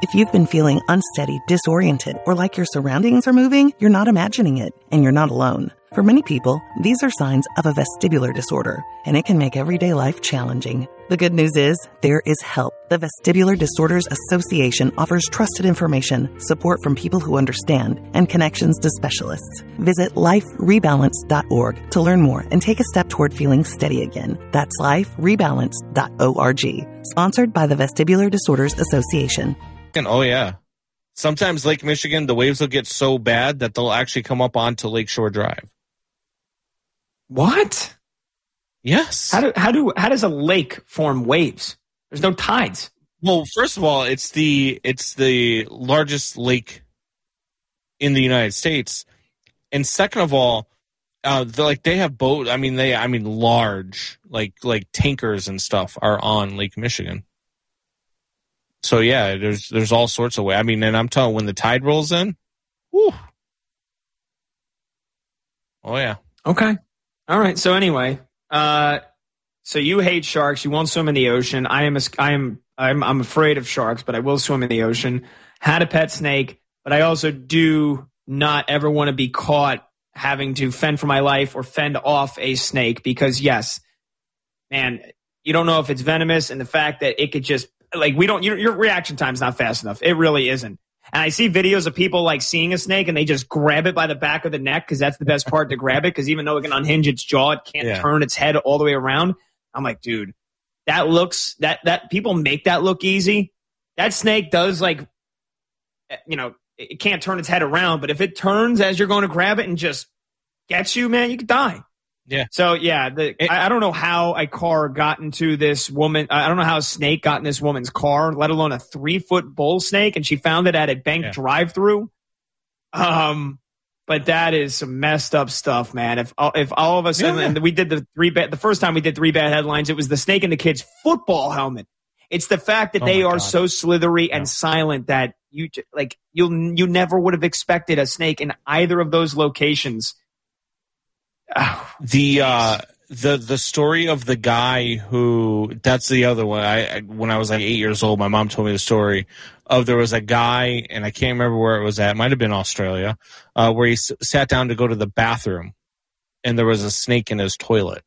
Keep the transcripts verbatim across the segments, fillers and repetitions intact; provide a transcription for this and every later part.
If you've been feeling unsteady, disoriented, or like your surroundings are moving, you're not imagining it, and you're not alone. For many people, these are signs of a vestibular disorder, and it can make everyday life challenging. The good news is, there is help. The Vestibular Disorders Association offers trusted information, support from people who understand, and connections to specialists. Visit life rebalance dot org to learn more and take a step toward feeling steady again. That's life rebalance dot org. Sponsored by the Vestibular Disorders Association. Oh, yeah. Sometimes Lake Michigan, the waves will get so bad that they'll actually come up onto Lakeshore Drive. What? Yes. How do how do how does a lake form waves? There's no tides. Well, first of all, it's the it's the largest lake in the United States, and second of all, uh, like they have boat. I mean, they I mean large like like tankers and stuff are on Lake Michigan. So yeah, there's there's all sorts of ways. I mean, and I'm telling you, when the tide rolls in, whew. Oh yeah. Okay. All right. So anyway, uh, so you hate sharks. You won't swim in the ocean. I am. A, I am. I'm. I'm afraid of sharks, but I will swim in the ocean. Had a pet snake, but I also do not ever want to be caught having to fend for my life or fend off a snake because yes, man, you don't know if it's venomous, and the fact that it could just like we don't. Your, your reaction time's not fast enough. It really isn't. And I see videos of people like seeing a snake and they just grab it by the back of the neck because that's the best part to grab it because even though it can unhinge its jaw, it can't yeah. turn its head all the way around. I'm like, dude, that looks that that people make that look easy. That snake does like, you know, it can't turn its head around, but if it turns as you're going to grab it and just gets you, man, you could die. Yeah. So yeah, the, it, I, I don't know how a car got into this woman. I don't know how a snake got in this woman's car, let alone a three foot bull snake, and she found it at a bank yeah. drive-through. Um, but that is some messed up stuff, man. If if all of us yeah. and we did the three bad, the first time we did three bad headlines, it was the snake in the kid's football helmet. It's the fact that oh they are God. so slithery yeah. and silent that you like you'll you never would have expected a snake in either of those locations. Oh, the uh, the the story of the guy who that's the other one. I, I when I was like eight years old, my mom told me the story of there was a guy, and I can't remember where it was at. It might have been Australia, uh, where he s- sat down to go to the bathroom, and there was a snake in his toilet.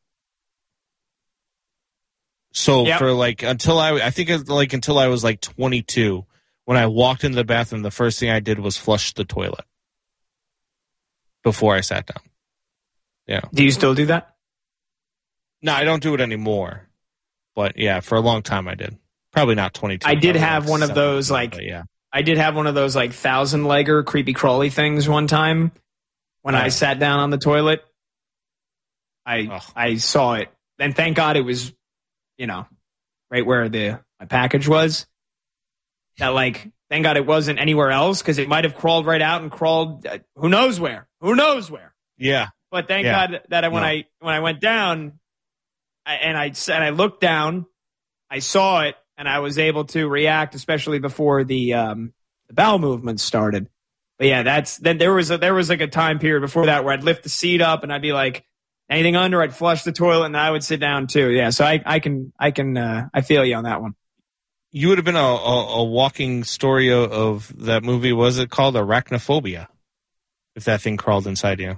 So yep. for like until I I think it, like until I was like twenty-two, when I walked into the bathroom, the first thing I did was flush the toilet before I sat down. Yeah. Do you still do that? No, I don't do it anymore. But yeah, for a long time I did. Probably not twenty-two. I did have like one of those like yeah. I did have one of those like thousand legger creepy crawly things one time when oh. I sat down on the toilet. I oh. I saw it. And thank God it was, you know, right where the my package was. That like thank God it wasn't anywhere else because it might have crawled right out and crawled uh, who knows where. Who knows where. Yeah. But thank yeah. God that I, when no. I when I went down, I, and I and I looked down, I saw it, and I was able to react, especially before the um, the bowel movement started. But yeah, that's then there was a, there was like a time period before that where I'd lift the seat up and I'd be like, anything under, I'd flush the toilet, and I would sit down too. Yeah, so I I can I can uh, I feel you on that one. You would have been a, a, a walking story of, of that movie. Was it called Arachnophobia? If that thing crawled inside you.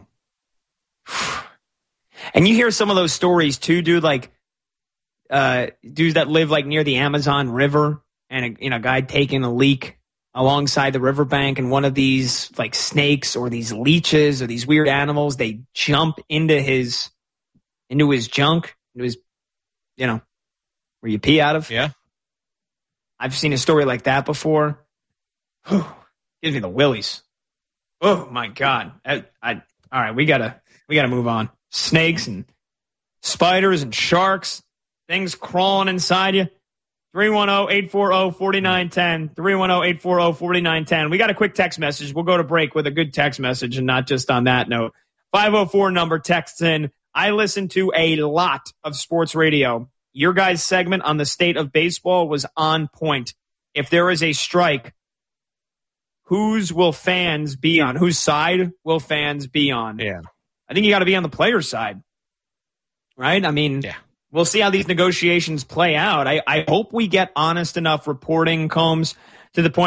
And you hear some of those stories too, dude, like uh, dudes that live like near the Amazon River and a you know, guy taking a leak alongside the riverbank and one of these like snakes or these leeches or these weird animals, they jump into his into his junk, into his, you know, where you pee out of. Yeah. I've seen a story like that before. Whew, gives me the willies. Oh my God. I, I all right, we gotta we gotta move on. Snakes and spiders and sharks, things crawling inside you. three one zero, eight four zero, four nine one zero. three one zero, eight four zero, four nine one zero. We got a quick text message. We'll go to break with a good text message and not just on that note. five oh four number texts in. I listen to a lot of sports radio. Your guys' segment on the state of baseball was on point. If there is a strike, whose will fans be on? Whose side will fans be on? Yeah. I think you got to be on the player's side, right? I mean, yeah. We'll see how these negotiations play out. I, I hope we get honest enough reporting, Combs, to the point